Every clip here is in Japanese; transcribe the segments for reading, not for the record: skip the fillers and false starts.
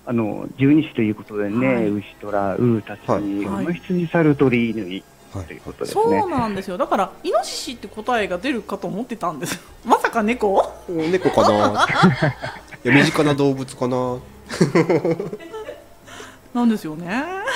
十二支ということでね、 はい牛虎、ウータツニ、 はい馬羊、猿鳥、犬ということですね。 そうなんですよ。だからイノシシって答えが出るかと思ってたんです。まさか猫？ 猫かな。いや、身近な動物かな。 なんですよね。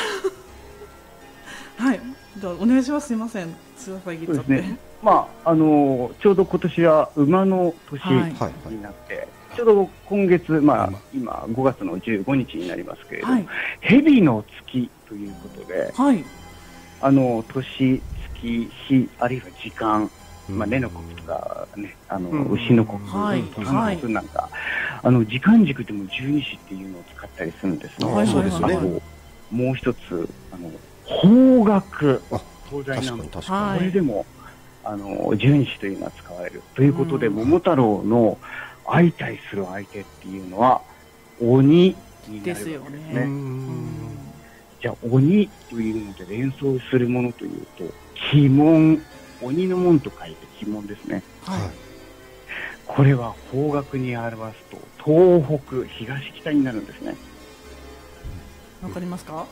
はい、じゃあお願いします。すいません、すいません、言っちゃって。 そうですね。まあ、ちょうど今年は馬の年はいになって、ちょうど今月、まあ、今5月の15日になりますけれども、 はい蛇の月ということで、 はい、 年、月、日、あるいは時間、まあ、根の国とかね、牛の国、 はい韓国なんか、時間軸でも十二支っていうのを使ったりするんですね。 はいそうですね。 あともう一つ、方角、東西南北、 確かはいこれでも、十二支というのは使われる。ということで、桃太郎の相対する相手っていうのは、鬼になるわけですですよね。 ね。 じゃあ、鬼というので連想するものというと、鬼門、鬼の門と書いて鬼門ですね。 はい、 これは方角に表すと、東北、東北になるんですね。 わかりますか？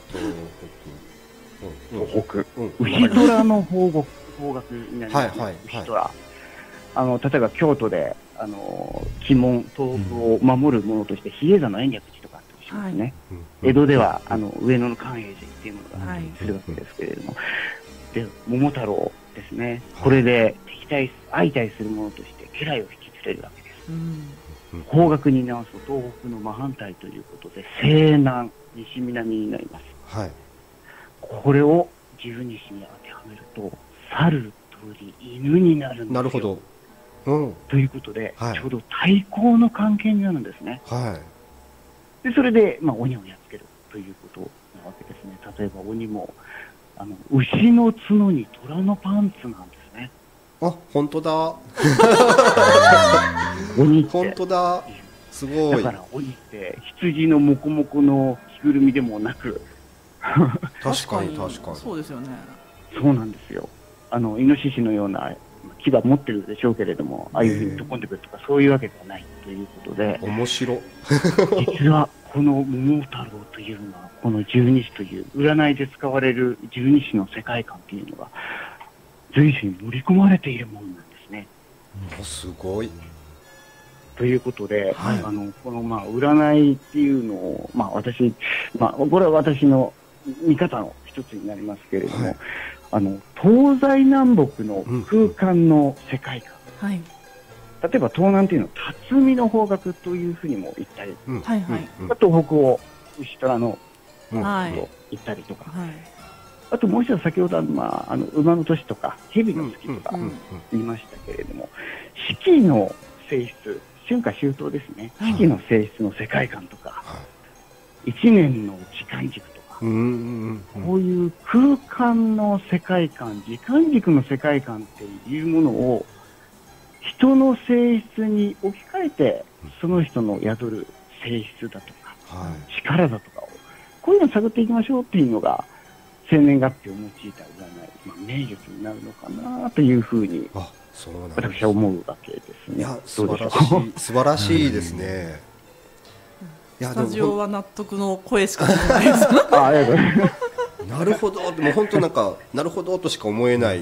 東北。 うん牛虎の方角になりますね。 はい牛虎。例えば京都で、鬼門、東北を守るものとして、比叡山の延暦寺とかあったりしますね。江戸では、上野の寛永寺っていうものがあったりするわけですけれども、で、桃太郎ですね。これで相対するものとして家来を引き連れるわけです。方角に直すと東北の真反対ということで、西南、西南になります。 はい。 これを十二支に当てはめると、猿、鳥、犬になるんですよ。 なるほど。 ということで、 はいちょうど対抗の関係になるんですね。 はで、それで、まあ、鬼をやっつけるということなわけですね。例えば鬼も、牛の角に虎のパンツなんですね。 い。あ、本当だ。 鬼って。 本当だ。すごい。 だから鬼って羊のモコモコの着ぐるみでもなく確かに確かに。 そうですよね。 そうなんですよ。イノシシのような牙持ってるでしょうけれども、ああいうふうに飛んでくるとかそういうわけではないということで、 面白。 実はこの桃太郎というのは、この十二支という占いで使われる十二支の世界観というのが随所に盛り込まれているものなんですね。 すごい。 ということで、 はいこのまあ占いっていうのを、まあ私、まあこれは私の見方の一つになりますけれども、 はい東西南北の空間の世界観、 はい、 例えば東南というのは辰巳の方角というふうにも言ったり、 はい、はい、 東北を牛虎のはい、 と言ったりとか、 はい、 あともう一つ先ほど馬の年とか蛇の月とかうん言いましたけれども、四季の性質、春夏秋冬ですね、四季の性質の世界観とか、一年の時間軸とか、こういう空間の世界観、時間軸の世界観っていうものを人の性質に置き換えて、その人の宿る性質だとか、力だとかを、こういうのを探っていきましょうっていうのが、生年月日を用いた占い、名術になるのかなというふうに、私は思うわけですね。 いや、素晴らしいですね。 スタジオは納得の声しか出ないです。 ありがとうございます。 なるほど、でも本当なんか、なるほどとしか思えない。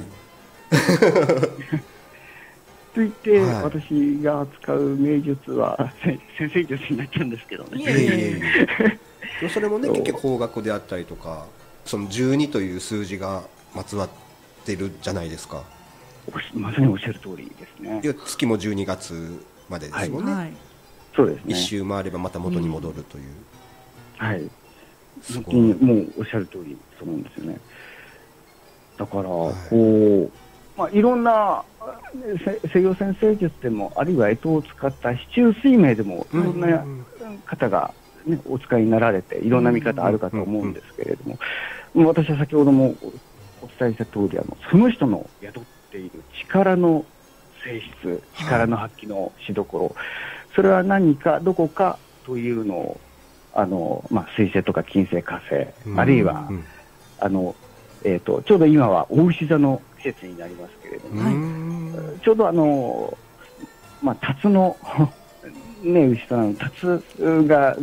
といって、私が扱う名術は先生術になっちゃうんですけどね。 それもね、結局方角であったりとか、その12という数字がまつわってるじゃないですか。 まさにおっしゃる通りですね。 月も12月までですもんね。 そうですね。 一周回ればまた元に戻るという。 はい。本当にもうおっしゃる通りそうなんですよね。だから、こう、まあ、いろんな西洋占星術でも、あるいは干支を使った四柱推命でも、いろんな方が、ね、お使いになられて、いろんな見方あるかと思うんですけれども、私は先ほどもお伝えした通り、その人の宿っている力の性質、力の発揮のしどころ、それは何か、どこかというのを、まあ、水星とか金星、火星、あるいは、ちょうど今は大牛座の季節になりますけれども、ちょうどまあ、辰の、ね、牛座の辰が